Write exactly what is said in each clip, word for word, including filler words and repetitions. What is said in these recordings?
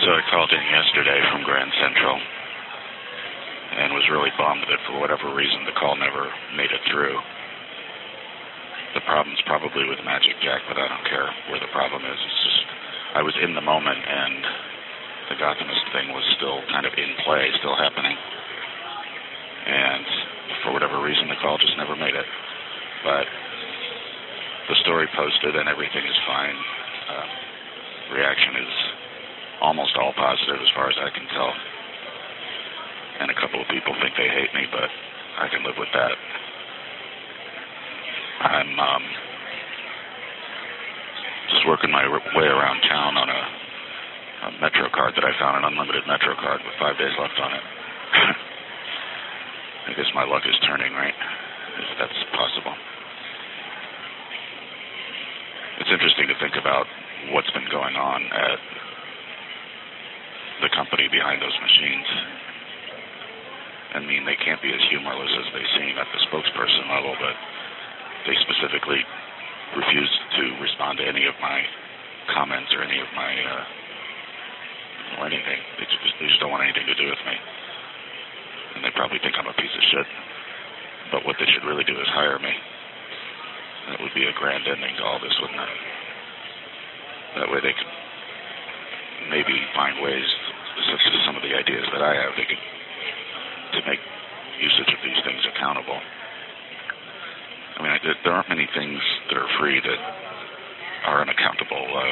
So I called in yesterday from Grand Central and was really bummed that for whatever reason the call never made it through. The problem's probably with Magic Jack, but I don't care where the problem is. It's just I was in the moment and the Gothamist thing was still kind of in play, still happening. And for whatever reason the call just never made it. But the story posted and everything is fine. Um, reaction is almost all positive as far as I can tell. And a couple of people think they hate me, but I can live with that. I'm um, just working my way around town on a, a Metro card that I found, an unlimited Metro card with five days left on it. I guess my luck is turning, right? If that's possible. It's interesting to think about what's been going on at the company behind those machines. I mean, they can't be as humorless as they seem at the spokesperson level, but they specifically refused to respond to any of my comments or any of my, uh, or anything. They just, they just don't want anything to do with me. And they probably think I'm a piece of shit. But what they should really do is hire me. That would be a grand ending to all this, wouldn't it? That way they could maybe find ways, such as some of the ideas that I have, they could, to make usage of these things accountable. I mean, I, there aren't many things that are free that are unaccountable. Uh,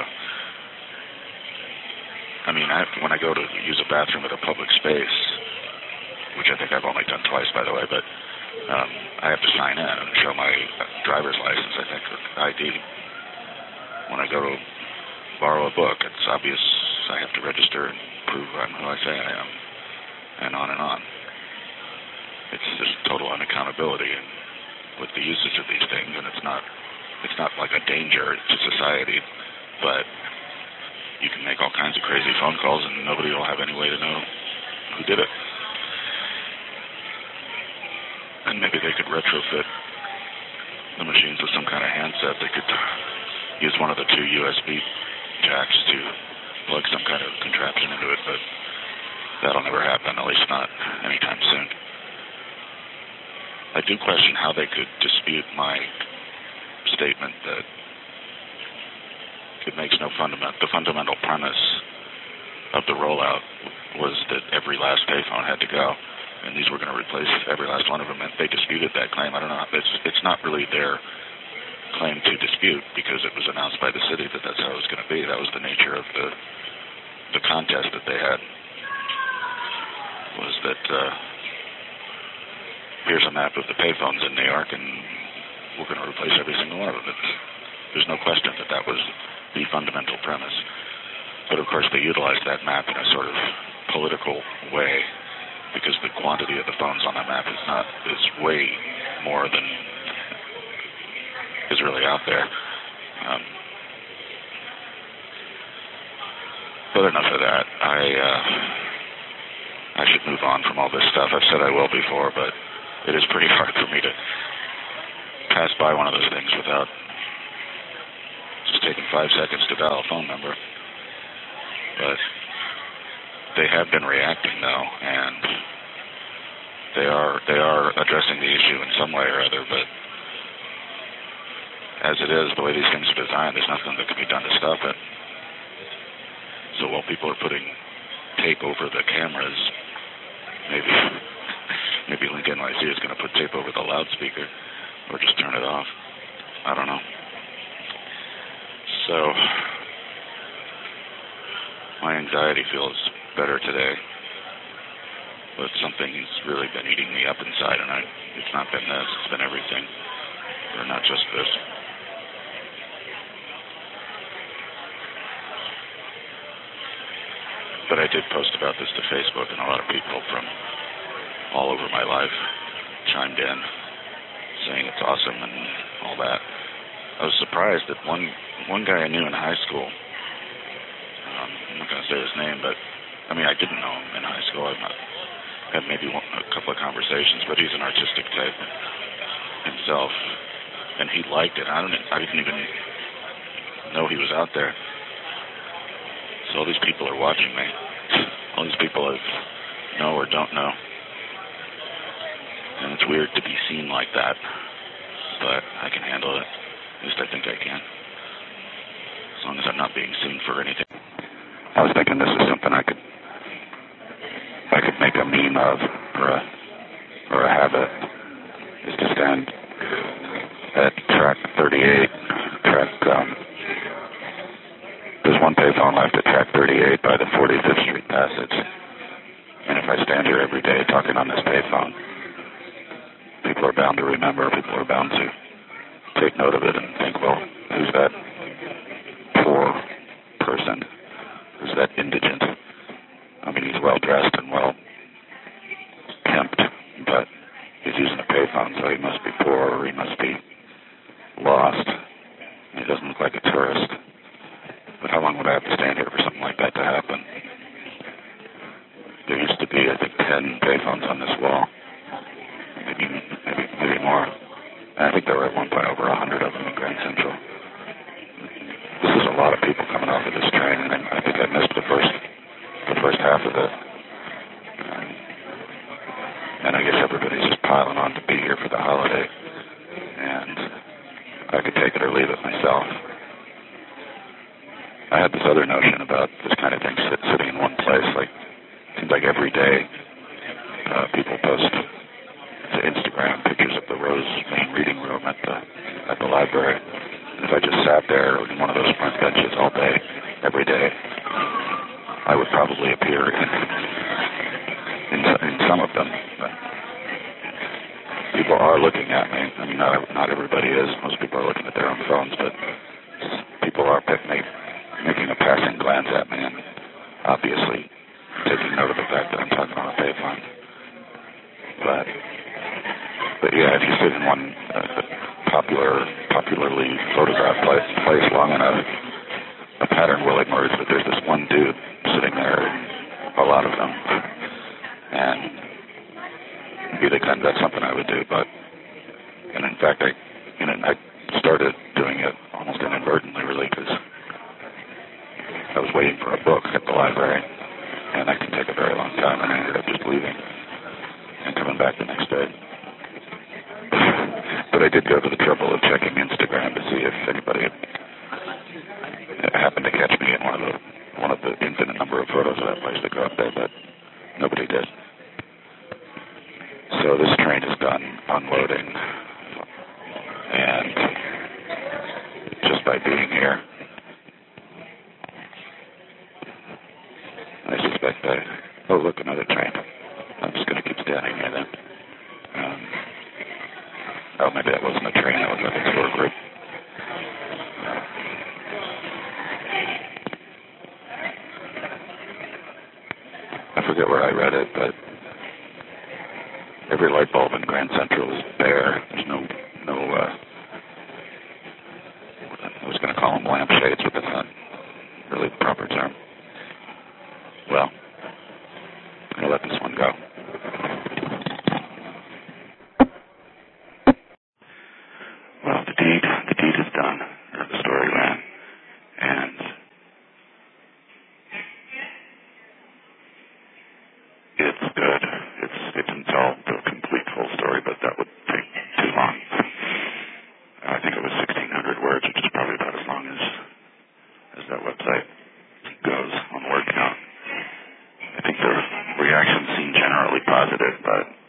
I mean, I, when I go to use a bathroom at a public space, which I think I've only done twice, by the way, but um, I have to sign in and show my driver's license, I think, or I D. When I go to borrow a book, it's obvious I have to register and prove I'm who I say I am, and on and on. It's just total unaccountability and with the usage of these things, and it's not it's not like a danger to society, but you can make all kinds of crazy phone calls and nobody will have any way to know who did it. And maybe they could retrofit the machines with some kind of handset. They could use one of the two U S B jacks to plug some kind of contraption into it, but that'll never happen, at least not anytime soon. I do question how they could dispute my statement that it makes no fundament. The fundamental premise of the rollout was that every last payphone had to go, and these were going to replace every last one of them. And they disputed that claim. I don't know. It's it's not really their claim to dispute because it was announced by the city that that's how it was going to be. That was the nature of the the contest that they had. Was that. Uh, Here's a map of the payphones in New York, and we're going to replace every single one of them. It's, there's no question that that was the fundamental premise. But, of course, they utilized that map in a sort of political way because the quantity of the phones on that map is not is way more than is really out there. Um, but enough of that. I, uh, I should move on from all this stuff. I've said I will before, but it is pretty hard for me to pass by one of those things without just taking five seconds to dial a phone number. But they have been reacting, though, and they are they are addressing the issue in some way or other. But as it is, the way these things are designed, there's nothing that can be done to stop it. So while people are putting tape over the cameras, maybe... Maybe Link N Y C is going to put tape over the loudspeaker or just turn it off. I don't know. So, my anxiety feels better today, but something's really been eating me up inside, and I, it's not been this, it's been everything, or not just this. But I did post about this to Facebook, and a lot of people from all over my life chimed in saying it's awesome and all that. I was surprised that one one guy I knew in high school, um, I'm not going to say his name, but I mean I didn't know him in high school. I've not, had maybe one, a couple of conversations, but he's an artistic type himself, and he liked it. I don't I didn't even know he was out there. So all these people are watching me. all these people I know or don't know. And it's weird to be seen like that, but I can handle it. At least I think I can. As long as I'm not being seen for anything. I was thinking this is something I could I could make a meme of, or a, or a habit, is to stand at track thirty-eight, track, um, there's one payphone left at track thirty-eight by the forty-fifth Street Passage. And if I stand here every day talking on this payphone, people are bound to remember, people are bound to take note of it and think, well, who's that poor person? Who's that indigent? I mean, he's well-dressed and well-kempt, but he's using a payphone, so he must be poor or he must be lost. He doesn't look like a tourist. But how long would I have to stand here for something like that to happen? There used to be, I think, ten payphones on this wall. Maybe, maybe, maybe more. And I think there were at one point over a hundred of them in Grand Central. This is a lot of people coming off of this train, and I think I missed the first the first half of it. Um, and I guess everybody's just piling on to be here for the holiday. And I could take it or leave it myself. I had this other notion about this kind of thing sit, sitting in one place. Like, it seems like every day uh, people post to Instagram pictures of the Rose main reading room at the at the library. And if I just sat there in one of those front benches all day, every day, I would probably appear in, in, in some of them. But people are looking at me. I mean, not, not everybody is. Most people are looking at their own phones, but people are making, making a passing glance at me and obviously taking note of the fact that I'm talking on a payphone. But, but yeah, if you sit in one uh, popular, popularly photographed place, place long enough, a pattern will emerge that there's this one dude sitting there, a lot of them, and maybe they kind of, that's something I would do, but, and in fact, I, you know, I started doing it almost inadvertently, really, because I was waiting for a book at the library, and that can take a very long time, and I ended up just leaving and coming back the next day. But I did go to the trouble of checking Instagram to see if anybody had happened to catch me in one of the one of the infinite number of photos of that place that go up there, but nobody did. So this train is done unloading, and just by being here, I suspect I... Oh, look, another train. I'm just going to keep standing here then. Um, oh, maybe that wasn't a train, that was a tour group. I forget where I read it, but every light bulb in Grand Central is bare. There's no, no, uh, I was going to call them lampshades, but that's not really the proper term. Well, I'm going to let this one go. Well, the deed, the deed is done, or the story ran, and it's good. It's, it didn't tell the complete full story, but that would take too long. I think it was sixteen hundred words, which is probably about as long as, as that website goes on word count. I think the reactions seem generally positive, but